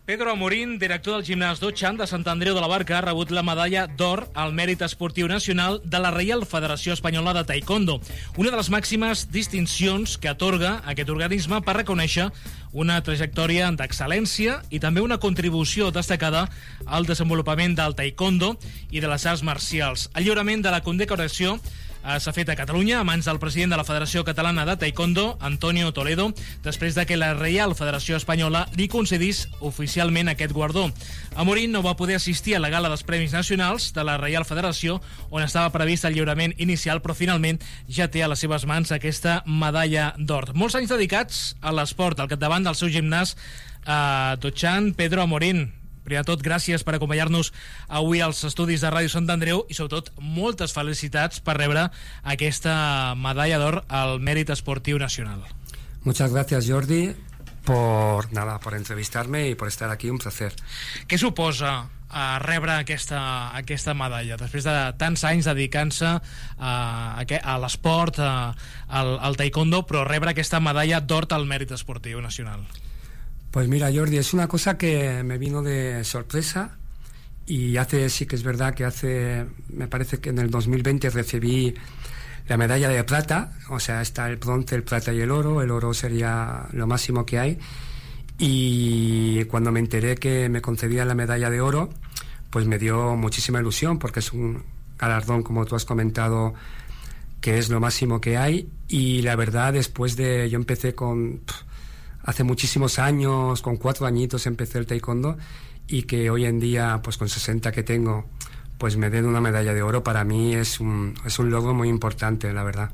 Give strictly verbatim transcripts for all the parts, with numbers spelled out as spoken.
Pedro Amorín, director del gimnàs Dochan de Sant Andreu de la Barca, ha rebut la medalla d'or al Mèrit Esportiu Nacional de la Reial Federació Espanyola de Taekwondo, una de les màximes distincions que atorga aquest organisme per reconèixer una trajectòria d'excel·lència i també una contribució destacada al desenvolupament del taekwondo i de les arts marcials. El lliurament de la condecoració s'ha fet a Catalunya a mans del president de la Federació Catalana de Taekwondo, Antonio Toledo, després de que la Reial Federació Espanyola li concedís oficialment aquest guardó. Amorín no va poder assistir a la gala dels Premis Nacionals de la Reial Federació, on estava previst el lliurament inicial, però finalment ja té a les seves mans aquesta medalla d'or. Molts anys dedicats a l'esport, al capdavant del seu gimnàs a Dochan. Pedro Amorín, primer de tot, gràcies per acompanyar-nos avui als estudis de Ràdio Sant Andreu i, sobretot, moltes felicitats per rebre aquesta medalla d'or al Mèrit Esportiu Nacional. Muchas gracias, Jordi, por nada, por entrevistarme y por estar aquí, un placer. Què suposa a rebre aquesta, aquesta medalla després de tants anys dedicant-se a, a l'esport, al, al taekwondo, però rebre aquesta medalla d'or al Mèrit Esportiu Nacional? Pues mira, Jordi, es una cosa que me vino de sorpresa y hace, sí que es verdad que hace, me parece que en el dos mil veinte recibí la medalla de plata, o sea, está el bronce, el plata y el oro. El oro sería lo máximo que hay, y cuando me enteré que me concedían la medalla de oro, pues me dio muchísima ilusión, porque es un galardón, como tú has comentado, que es lo máximo que hay. Y la verdad, después de, yo empecé con... hace muchísimos años, con cuatro añitos empecé el taekwondo, y que hoy en día, pues con sesenta que tengo, pues me den una medalla de oro, para mí es un, es un logro muy importante, la verdad.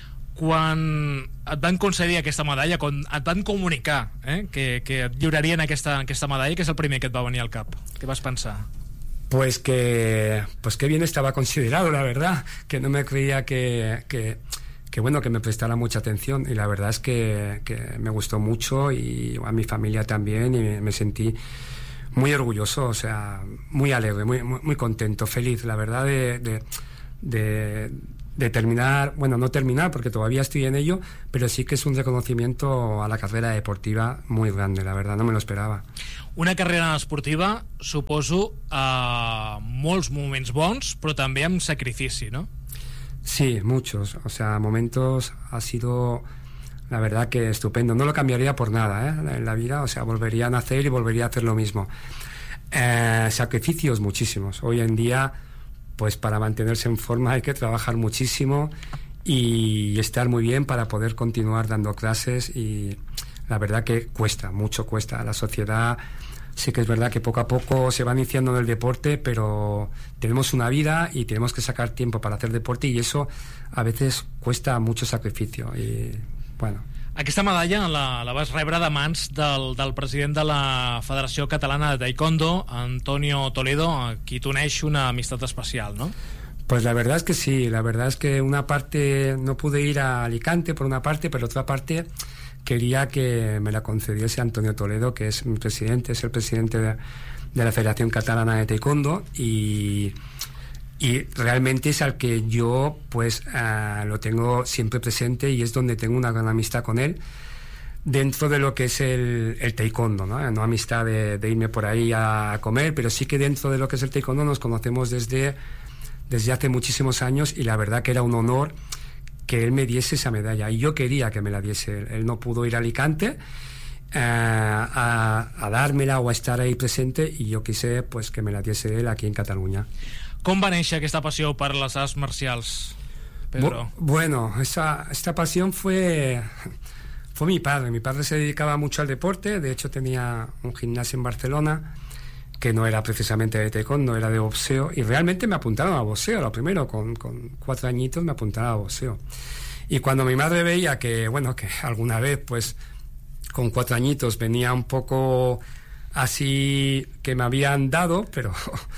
Quan et van concedir aquesta medalla, quan et van comunicar eh, que, que et lliurarien aquesta, aquesta medalla, què és el primer que et va venir al cap? Què vas pensar? Pues que, pues que bien estaba considerado, la verdad, que no me creía que... que que bueno, que me prestara mucha atención, y la verdad es que, que me gustó mucho, y a mi familia también, y me sentí muy orgulloso, o sea, muy alegre, muy, muy, muy contento, feliz, la verdad, de, de, de, de terminar, bueno, no terminar porque todavía estoy en ello, pero sí que es un reconocimiento a la carrera deportiva muy grande, la verdad, no me lo esperaba. Una carrera esportiva, suposo, a molts moments bons, però també amb sacrifici, no? Sí, muchos, o sea, momentos ha sido, la verdad, que estupendo. No lo cambiaría por nada, ¿eh? En la vida, o sea, volvería a nacer y volvería a hacer lo mismo. Eh, sacrificios muchísimos. Hoy en día, pues para mantenerse en forma hay que trabajar muchísimo y estar muy bien para poder continuar dando clases, y la verdad que cuesta, mucho cuesta. La sociedad... Sí que es verdad que poco a poco se va iniciando en el deporte, pero tenemos una vida y tenemos que sacar tiempo para hacer deporte, y eso a veces cuesta mucho sacrificio. Y bueno. Aquesta medalla la, la vas rebre de mans del, del president de la Federació Catalana de Taekwondo, Antonio Toledo, a qui t'uneix una amistat especial, ¿no? Pues la verdad es que sí, la verdad es que una parte no pude ir a Alicante por una parte, pero otra parte quería que me la concediese Antonio Toledo, que es mi presidente, es el presidente de, de la Federación Catalana de Taekwondo, y, y realmente es al que yo pues uh, lo tengo siempre presente, y es donde tengo una gran amistad con él dentro de lo que es el, el taekwondo, ¿no? No amistad de, de irme por ahí a, a comer, pero sí que dentro de lo que es el taekwondo nos conocemos desde, desde hace muchísimos años, y la verdad que era un honor que él me diese esa medalla, y yo quería que me la diese él. Él no pudo ir a Alicante eh, a, a dármela o a estar ahí presente, y yo quise pues que me la diese él aquí en Cataluña. Com va néixer aquesta passió per les arts marcials, Pedro? Bu bueno, esa, esta pasión fue, fue mi padre. Mi padre se dedicaba mucho al deporte, de hecho tenía un gimnasio en Barcelona, que no era precisamente de taekwondo, era de boxeo, y realmente me apuntaron a boxeo, lo primero, con, con cuatro añitos me apuntaron a boxeo. Y cuando mi madre veía que, bueno, que alguna vez, pues, con cuatro añitos venía un poco así, que me habían dado, pero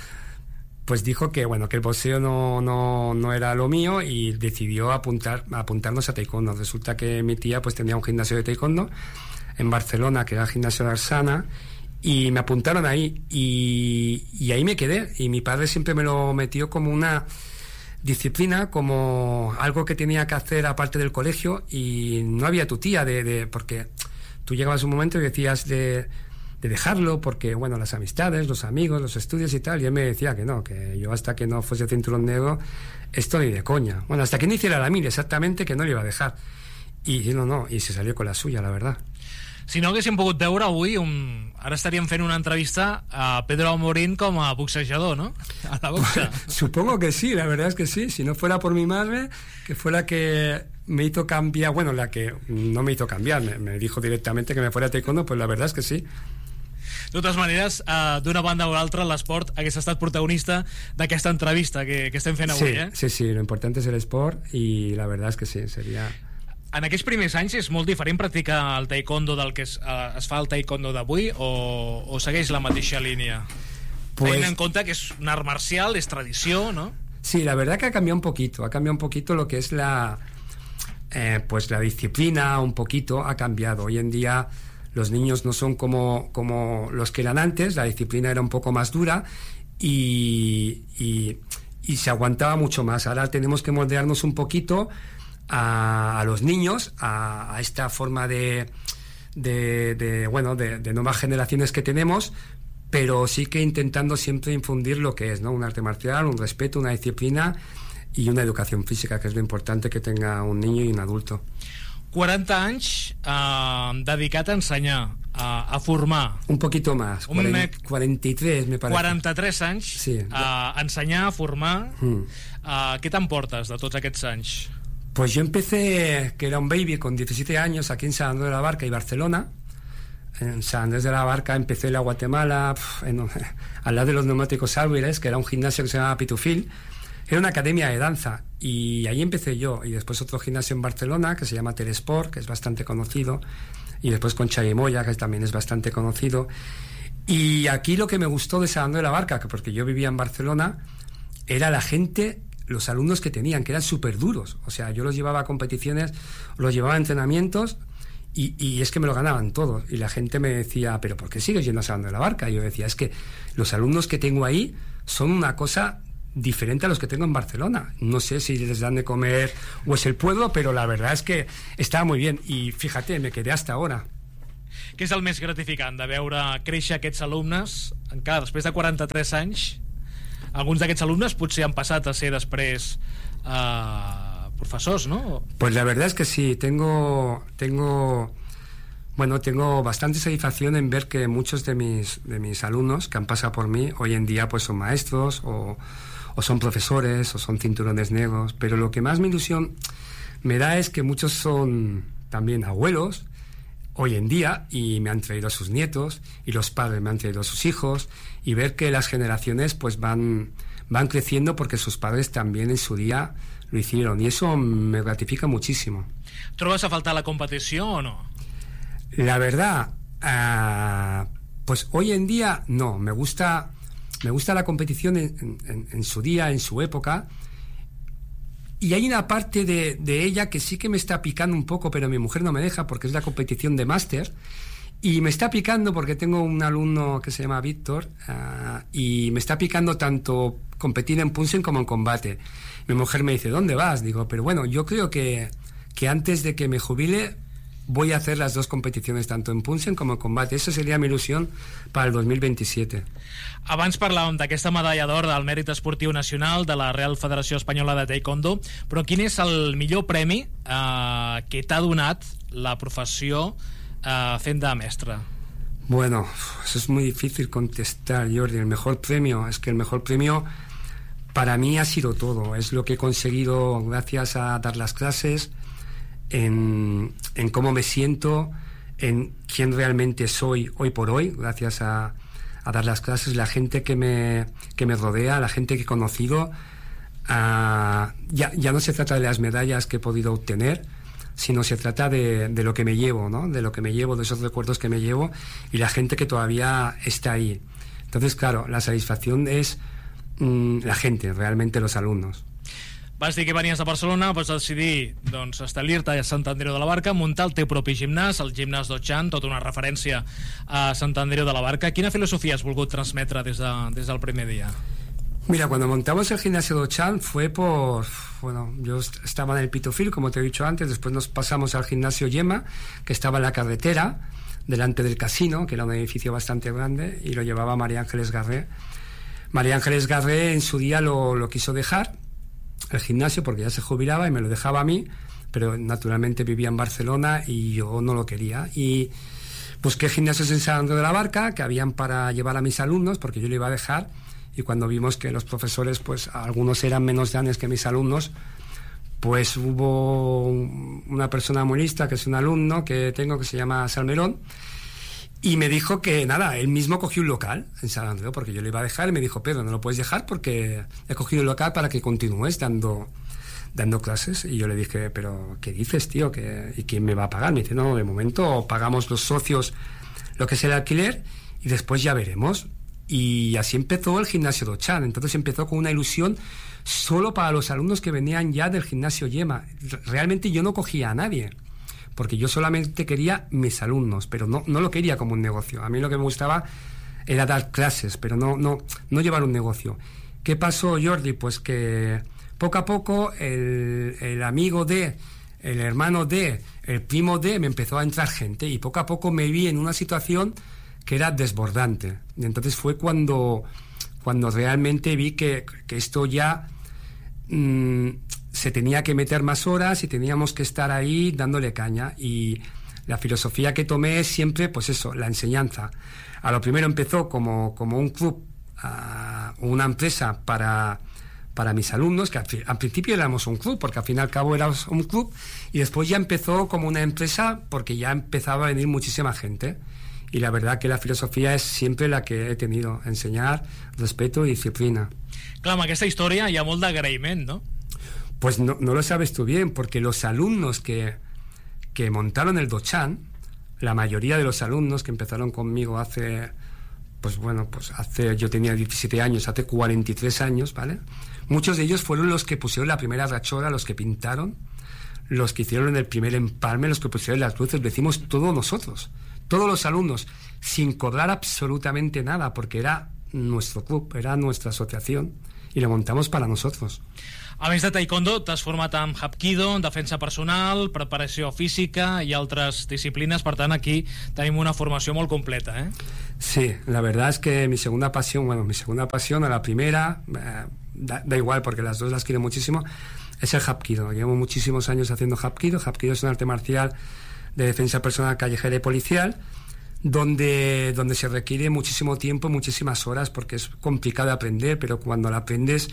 pues dijo que, bueno, que el boxeo no, no, no era lo mío, y decidió apuntar, apuntarnos a taekwondo. Resulta que mi tía, pues, tenía un gimnasio de taekwondo en Barcelona, que era el gimnasio de Arsana, y me apuntaron ahí, y, y ahí me quedé, y mi padre siempre me lo metió como una disciplina, como algo que tenía que hacer aparte del colegio, y no había tu tía de, de porque tú llegabas a un momento y decías de de dejarlo porque, bueno, las amistades, los amigos, los estudios y tal, y él me decía que no, que yo hasta que no fuese cinturón negro, esto ni de coña. Bueno, hasta que no hiciera la mil exactamente, que no le iba a dejar. I no, no, i se salió con la suya, la verdad. Si no haguéssim pogut veure avui, un... ara estaríem fent una entrevista a Pedro Amorín com a boxejador, ¿no? A la boxa. Supongo que sí, la verdad es que sí. Si no fuera por mi madre, que fue la que me hizo cambiar, bueno, la que no me hizo cambiar, me, me dijo directamente que me fuera a taekwondo, pues la verdad es que sí. De totes maneres, uh, d'una banda o l'altra, l'esport hagués estat protagonista d'aquesta entrevista que, que estem fent avui, sí, eh? Sí, sí, lo importante es el sport y la verdad es que sí, sería... En aquests primers anys és molt diferent practicar el taekwondo del que es, uh, es fa el taekwondo d'avui o, o segueix la mateixa línia? Pues... Tenint en cuenta que es un art marcial, es tradició, ¿no? Sí, la verdad que ha cambiado un poquito, ha cambiado un poquito lo que es la... Eh, pues la disciplina, un poquito, ha cambiado. Hoy en día los niños no son como, como los que eran antes, la disciplina era un poco más dura y, y, y se aguantaba mucho más. Ahora tenemos que moldearnos un poquito a, a los niños, a, a esta forma de, de, de bueno, de, de nuevas generaciones que tenemos, pero sí que intentando siempre infundir lo que es, ¿no? Un arte marcial, un respeto, una disciplina y una educación física, que es lo importante que tenga un niño y un adulto. quaranta anys eh, dedicat a ensenyar, a, a formar. Un poquito más, un cuarenta, cuarenta y tres me parece. quaranta-tres anys, sí. a ensenyar, a formar. Mm. Uh, què t'emportes de tots aquests anys? Pues yo empecé, que era un baby, con diecisiete años, aquí en San Andrés de la Barca y Barcelona. En San Andrés de la Barca empecé en la Guatemala, pf, en, al lado de los neumáticos Álvarez, que era un gimnasio que se llamaba Pitufil. Era una academia de danza y ahí empecé yo, y después otro gimnasio en Barcelona que se llama Telesport, que es bastante conocido, y después con Xavi Moya, que también es bastante conocido. Y aquí lo que me gustó de San Andrés de la Barca, que porque yo vivía en Barcelona, era la gente, los alumnos que tenían, que eran súper duros. O sea, yo los llevaba a competiciones, los llevaba a entrenamientos y, y es que me lo ganaban todos. Y la gente me decía, ¿pero por qué sigues yendo a San Andrés de la Barca? Y yo decía, es que los alumnos que tengo ahí son una cosa diferente a los que tengo en Barcelona. No sé si les dan de comer o es el pueblo, pero la verdad es que estava muy bien y fíjate, me quedé hasta ahora. Què és el més gratificant de veure créixer aquests alumnes encara després de quaranta-tres anys? Alguns d'aquests alumnes potser han passat a ser després eh, professors, ¿no? Pues la verdad es que sí, tengo tengo bueno, tengo bastante satisfacción en ver que muchos de mis de mis alumnos que han pasado por mí hoy en día pues son maestros o o son profesores, o son cinturones negros, pero lo que más me ilusión me da es que muchos son también abuelos hoy en día y me han traído a sus nietos y los padres me han traído a sus hijos y ver que las generaciones pues van, van creciendo porque sus padres también en su día lo hicieron y eso me gratifica muchísimo. ¿Trobas a faltar la competición o no? La verdad, uh, pues hoy en día no, me gusta... Me gusta la competición en, en, en su día, en su época, y hay una parte de, de ella que sí que me está picando un poco, pero mi mujer no me deja porque es la competición de máster, y me está picando porque tengo un alumno que se llama Víctor, uh, y me está picando tanto competir en punching como en combate. Mi mujer me dice, ¿dónde vas? Digo, pero bueno, yo creo que, que antes de que me jubile voy a hacer las dos competiciones, tanto en punching como en combate. Esa sería mi ilusión para el dos mil veintisiete. Abans parlàvem d'aquesta medalla d'or del Mèrit Esportiu Nacional de la Real Federació Espanyola de Taekwondo, però quin és el millor premi eh, que t'ha donat la professió eh, fent de mestre? Bueno, eso es muy difícil contestar, Jordi. El mejor premio, es que el mejor premio para mí ha sido todo. Es lo que he conseguido gracias a dar las clases, en, en cómo me siento, en quién realmente soy hoy por hoy, gracias a, a dar las clases, la gente que me, que me rodea, la gente que he conocido. Uh, ya, ya no se trata de las medallas que he podido obtener, sino se trata de, de lo que me llevo, ¿no? De lo que me llevo, de esos recuerdos que me llevo y la gente que todavía está ahí. Entonces, claro, la satisfacción es mmm, la gente, realmente los alumnos. Vas dir que venies de Barcelona, vas decidir doncs, establir-te a Sant Andreu de la Barca, muntar el teu propi gimnàs, el gimnàs d'Ochan, tota una referència a Sant Andreu de la Barca. Quina filosofia has volgut transmetre des, de, des del primer dia? Mira, cuando montamos el gimnasio de Ochan fue por... Bueno, yo estaba en el Pitufil, como te he dicho antes, después nos pasamos al gimnasio Yema, que estaba en la carretera, delante del casino, que era un edificio bastante grande, y lo llevaba María Ángeles Garré. María Ángeles Garré en su día lo, lo quiso dejar, el gimnasio, porque ya se jubilaba y me lo dejaba a mí, pero naturalmente vivía en Barcelona y yo no lo quería. Y busqué gimnasios en San Andreu de la Barca que habían para llevar a mis alumnos, porque yo lo iba a dejar, y cuando vimos que los profesores, pues algunos eran menos grandes que mis alumnos, pues hubo una persona muy lista, que es un alumno que tengo, que se llama Salmerón, y me dijo que nada, él mismo cogió un local en San Andreu, porque yo lo iba a dejar, y me dijo: Pedro, no lo puedes dejar porque he cogido un local para que continúes dando dando clases. Y yo le dije: pero ¿qué dices, tío? ¿Qué, ¿y quién me va a pagar? Me dice: no, de momento pagamos los socios lo que es el alquiler y después ya veremos. Y así empezó el gimnasio Dochan. Entonces empezó con una ilusión solo para los alumnos que venían ya del gimnasio Yema. Realmente yo no cogía a nadie, porque yo solamente quería mis alumnos, pero no, no lo quería como un negocio. A mí lo que me gustaba era dar clases, pero no, no, no llevar un negocio. ¿Qué pasó, Jordi? Pues que poco a poco el, el amigo de, el hermano de, el primo de, me empezó a entrar gente, y poco a poco me vi en una situación que era desbordante. Y entonces fue cuando, cuando realmente vi que, que esto ya mmm, se tenía que meter más horas y teníamos que estar ahí dándole caña. Y la filosofía que tomé es siempre, pues eso, la enseñanza. A lo primero empezó como, como un club, uh, una empresa para, para mis alumnos, que al, al principio éramos un club, porque al fin y al cabo éramos un club, y después ya empezó como una empresa, porque ya empezaba a venir muchísima gente. Y la verdad que la filosofía es siempre la que he tenido: enseñar, respeto y disciplina. Clar, amb aquesta història hi ha molt d'agraïment, ¿no? Pues no, no lo sabes tú bien, porque los alumnos que, que montaron el Dochan, la mayoría de los alumnos que empezaron conmigo hace, pues bueno, pues hace, yo tenía diecisiete años, hace cuarenta y tres años, ¿vale? Muchos de ellos fueron los que pusieron la primera rachora, los que pintaron, los que hicieron el primer empalme, los que pusieron las luces. Lo hicimos todos nosotros, todos los alumnos, sin cobrar absolutamente nada, porque era nuestro club, era nuestra asociación, y lo montamos para nosotros. A més de taekwondo, t'has format amb hapkido, en defensa personal, preparació física i altres disciplines. Per tant, aquí tenim una formació molt completa, ¿eh? Sí, la verdad es que mi segunda pasión, bueno, mi segunda pasión, a la primera, eh, da, da igual, porque las dos las quiero muchísimo, es el hapkido. Llevo muchísimos años haciendo hapkido. Hapkido es un arte marcial de defensa personal callejera y policial, donde, donde se requiere muchísimo tiempo, muchísimas horas, porque es complicado de aprender, pero cuando lo aprendes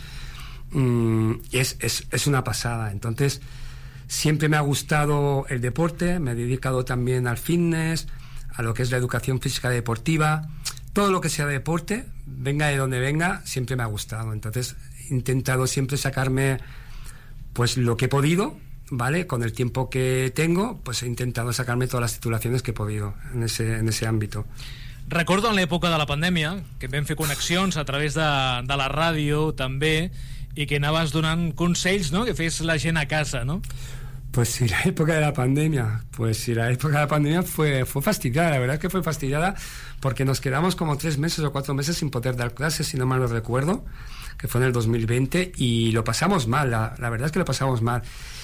mmm, es, es, es una pasada. Entonces siempre me ha gustado el deporte, me he dedicado también al fitness, a lo que es la educación física deportiva. Todo lo que sea deporte, venga de donde venga, siempre me ha gustado. Entonces he intentado siempre sacarme pues lo que he podido, ¿vale? Con el tiempo que tengo, pues he intentado sacarme todas las titulaciones que he podido en ese, en ese ámbito. Recordo en l'època de la pandèmia que vam fer connexions a través de, de la ràdio també, i que anaves donant consells, ¿no?, que fes la gent a casa, ¿no? Pues sí, la época de la pandemia, pues sí, la época de la pandemia fue, fue fastidiada, la verdad es que fue fastidiada, porque nos quedamos como tres meses o cuatro meses sin poder dar clases, si no mal lo recuerdo, que fue en el dos mil veinte, y lo pasamos mal, la, la verdad es que lo pasamos mal.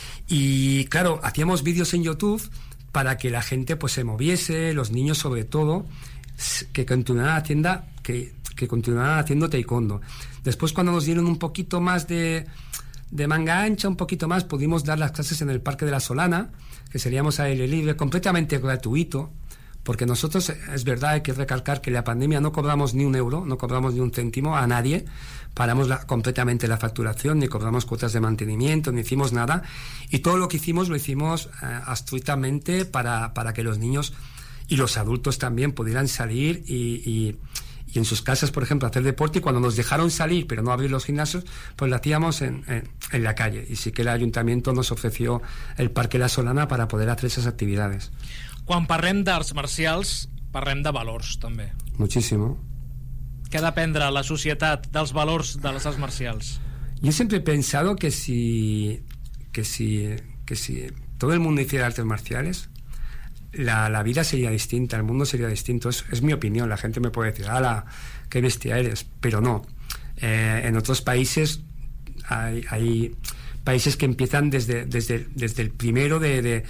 Y claro, hacíamos vídeos en YouTube para que la gente pues se moviese, los niños sobre todo, que continuaran haciendo, que, que continuaran haciendo taekwondo. Después, cuando nos dieron un poquito más de, de manga ancha, un poquito más, pudimos dar las clases en el Parque de la Solana, que seríamos al aire libre, completamente gratuito, porque nosotros, es verdad, hay que recalcar que en la pandemia no cobramos ni un euro, no cobramos ni un céntimo a nadie, paramos la, completamente la facturación, ni cobramos cuotas de mantenimiento, ni hicimos nada, y todo lo que hicimos lo hicimos eh, astuitamente para, para que los niños y los adultos también pudieran salir y, y, y en sus casas, por ejemplo, hacer deporte. Y cuando nos dejaron salir, pero no abrir los gimnasios, pues lo hacíamos en, en, en la calle, y sí que el ayuntamiento nos ofreció el Parque La Solana para poder hacer esas actividades. Quan parlem d'arts marcials, parlem de valors, també. Muchísimo. Què ha d'aprendre la societat dels valors de les arts marcials? Yo siempre he pensado que si, que si, que si todo el mundo hiciera artes marciales, la, la vida sería distinta, el mundo sería distinto. Es, es mi opinión. La gente me puede decir, ¡hala, qué bestia eres! Pero no. Eh, en otros países hay, hay países que empiezan desde, desde, desde el primero de... de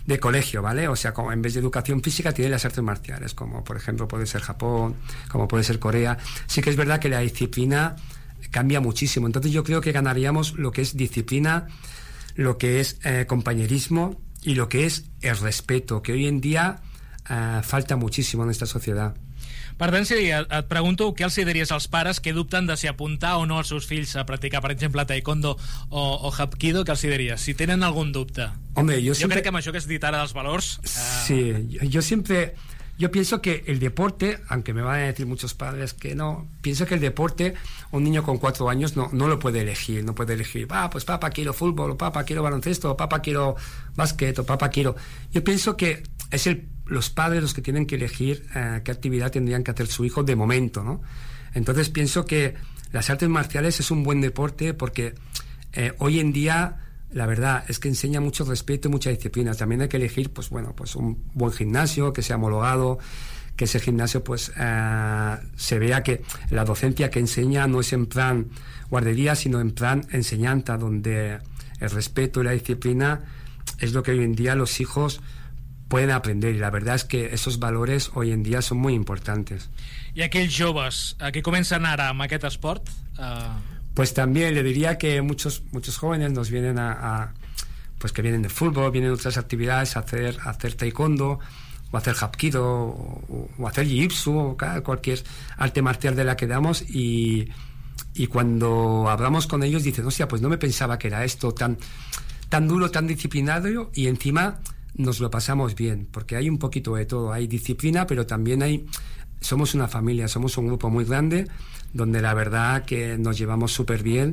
de colegio, ¿vale? O sea, como en vez de educación física tiene las artes marciales, como por ejemplo puede ser Japón, como puede ser Corea. Sí que es verdad que la disciplina cambia muchísimo. Entonces yo creo que ganaríamos lo que es disciplina, lo que es eh, compañerismo y lo que es el respeto, que hoy en día eh, falta muchísimo en esta sociedad. Per tant, si et pregunto què els diries als pares que dubten de si apuntar o no els seus fills a practicar, per exemple, taekwondo o, o hapkido, què els diries? Si tenen algun dubte. Hombre, yo, yo siempre... creo que amb això que has dit ara dels valors... Eh... Sí, yo, yo siempre... Yo pienso que el deporte, aunque me van a decir muchos padres que no, pienso que el deporte, un niño con cuatro años no, no lo puede elegir, no puede elegir, ah, pues papá quiero fútbol, o papá quiero baloncesto, o papá quiero básquet, o papá quiero... Yo pienso que es el, los padres los que tienen que elegir eh, qué actividad tendrían que hacer su hijo de momento, ¿no? Entonces pienso que las artes marciales es un buen deporte porque eh, hoy en día... La verdad es que enseña mucho respeto y mucha disciplina. También hay que elegir, pues bueno, pues un buen gimnasio que sea homologado, que ese gimnasio pues eh, se vea que la docencia que enseña no es en plan guardería, sino en plan enseñanza, donde el respeto y la disciplina es lo que hoy en día los hijos pueden aprender, y la verdad es que esos valores hoy en día son muy importantes. I aquells joves eh, que comencen ara amb aquest esport... Eh... Pues también le diría que muchos muchos jóvenes nos vienen a, a pues que vienen de fútbol, vienen de otras actividades a hacer a hacer taekwondo o a hacer hapkido o, o hacer jiu-jitsu o cualquier arte marcial de la que damos, y, y cuando hablamos con ellos dicen, hostia, pues no me pensaba que era esto tan tan duro, tan disciplinado, y encima nos lo pasamos bien, porque hay un poquito de todo, hay disciplina, pero también hay, somos una familia, somos un grupo muy grande donde la verdad que nos llevamos súper bien,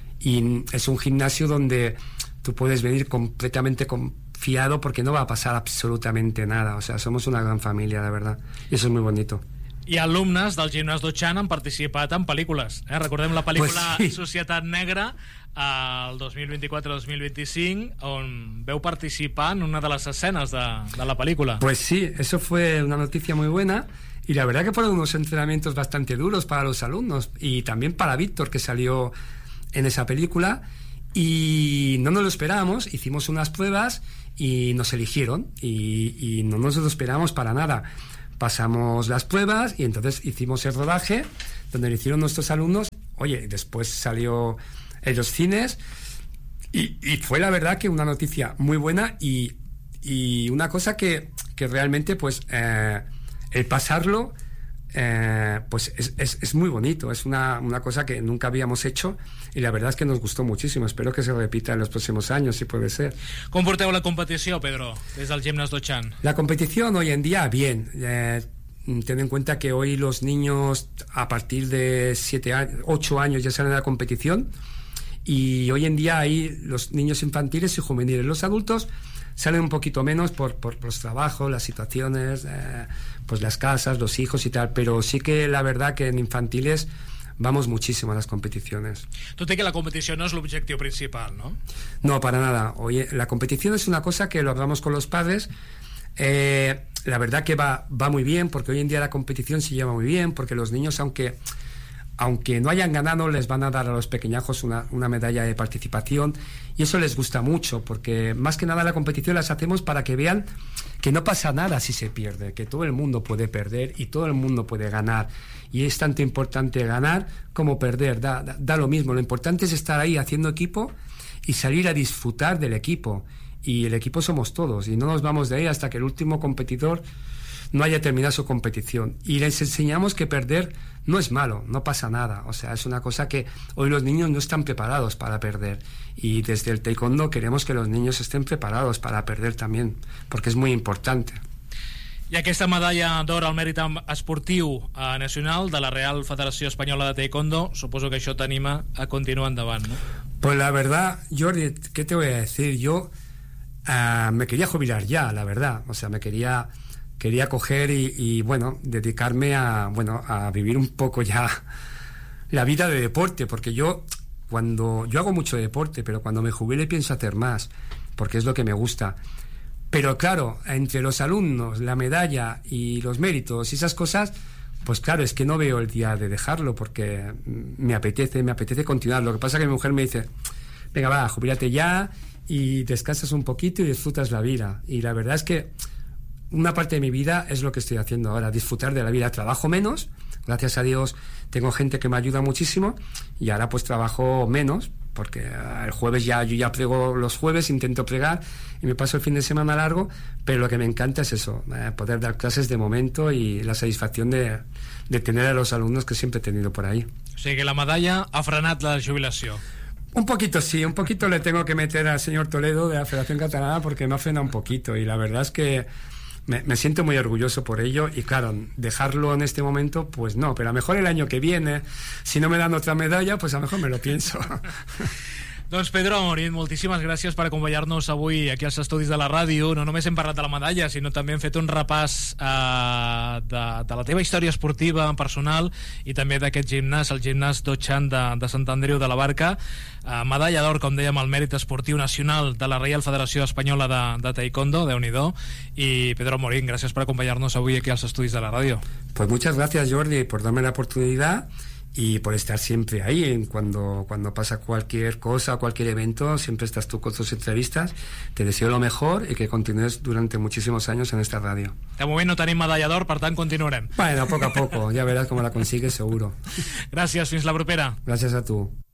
y es un gimnasio donde tú puedes venir completamente confiado porque no va a pasar absolutamente nada. O sea, somos una gran familia, la verdad, y eso es muy bonito. I alumnes del Gimnàs d'Otxan han participat en pel·lícules. Eh? Recordem la pel·lícula pues sí. Societat Negra, el dos mil vint-i-quatre dos mil vint-i-cinc, on veu participar en una de les escenes de, de la pel·lícula. Pues sí, eso fue una noticia muy buena. Y la verdad que fueron unos entrenamientos bastante duros para los alumnos, y también para Víctor, que salió en esa película, y no nos lo esperábamos. Hicimos unas pruebas y nos eligieron, y, y no nos lo esperábamos para nada. Pasamos las pruebas y entonces hicimos el rodaje donde lo hicieron nuestros alumnos. Oye, después salió en los cines, y, y fue la verdad que una noticia muy buena, y, y una cosa que, que realmente pues... Eh, el pasarlo eh, pues es, es, es muy bonito, es una, una cosa que nunca habíamos hecho, y la verdad es que nos gustó muchísimo. Espero que se repita en los próximos años, si puede ser. Com porteu la competició, Pedro, des del Gimnàs d'Otxan? La competición hoy en día, bien. Eh, ten en cuenta que hoy los niños a partir de siete años, ocho años ya salen a la competición, y hoy en día hay los niños infantiles y juveniles. Los adultos salen un poquito menos por, por, por los trabajos, las situaciones, eh, pues las casas, los hijos y tal, pero sí que la verdad que en infantiles vamos muchísimo a las competiciones. Tot i que la competició no és l'objectiu principal, ¿no? No, para nada. Oye, la competición es una cosa que lo hablamos con los padres. Eh, la verdad que va, va muy bien, porque hoy en día la competición se lleva muy bien, porque los niños, aunque... aunque no hayan ganado, les van a dar a los pequeñajos una, una medalla de participación, y eso les gusta mucho, porque más que nada la competición las hacemos para que vean que no pasa nada si se pierde, que todo el mundo puede perder y todo el mundo puede ganar, y es tanto importante ganar como perder, da, da, da lo mismo. Lo importante es estar ahí haciendo equipo y salir a disfrutar del equipo, y el equipo somos todos, y no nos vamos de ahí hasta que el último competidor no haya terminado su competición. Y les enseñamos que perder no es malo, no pasa nada. O sea, es una cosa que hoy los niños no están preparados para perder, y desde el taekwondo queremos que los niños estén preparados para perder también, porque es muy importante. I aquesta medalla d'or al mèrit esportiu eh, nacional de la Real Federació Espanyola de Taekwondo, suposo que això t'anima a continuar endavant, ¿no? Pues la verdad, Jordi, ¿qué te voy a decir? Yo uh, me quería jubilar ya, la verdad. O sea, me quería... quería coger y, y bueno, dedicarme a, bueno, a vivir un poco ya la vida de deporte, porque yo cuando yo hago mucho deporte, pero cuando me jubile pienso hacer más, porque es lo que me gusta. Pero claro, entre los alumnos, la medalla y los méritos y esas cosas, pues claro, es que no veo el día de dejarlo, porque me apetece, me apetece continuar. Lo que pasa es que mi mujer me dice, venga, va, jubílate ya y descansas un poquito y disfrutas la vida. Y la verdad es que una parte de mi vida es lo que estoy haciendo ahora, disfrutar de la vida. Trabajo menos, gracias a Dios tengo gente que me ayuda muchísimo, y ahora pues trabajo menos, porque el jueves ya, yo ya prego los jueves, intento pregar y me paso el fin de semana largo, pero lo que me encanta es eso, eh, poder dar clases de momento y la satisfacción de, de tener a los alumnos que siempre he tenido por ahí. O sigui que la medalla ha frenat la jubilació. Un poquito sí, un poquito le tengo que meter al señor Toledo de la Federación Catalana, porque me ha frenado un poquito, y la verdad es que me, me siento muy orgulloso por ello. Y claro, dejarlo en este momento pues no, pero a lo mejor el año que viene, si no me dan otra medalla, pues a lo mejor me lo pienso. Doncs Pedro Amorín, moltíssimes gràcies per acompanyar-nos avui aquí als estudis de la ràdio. No només hem parlat de la medalla, sinó també hem fet un repàs eh, de, de la teva història esportiva personal i també d'aquest gimnàs, el gimnàs Dochan de, de Sant Andreu de la Barca. Eh, medalla d'or, com dèiem, al mèrit esportiu nacional de la Reial Federació Espanyola de, de Taekwondo, Déu-n'hi-do. I Pedro Amorín, gràcies per acompanyar-nos avui aquí als estudis de la ràdio. Pues muchas gracias, Jordi, por darme la oportunidad y por estar siempre ahí. Cuando, cuando pasa cualquier cosa, cualquier evento, siempre estás tú con tus entrevistas. Te deseo lo mejor y que continúes durante muchísimos años en esta radio. De moment no tenim medalla d'or, per tant continuarem. Bueno, poco a poco, ya verás cómo la consigues seguro. Gràcies, fins la propera. Gracias a tu.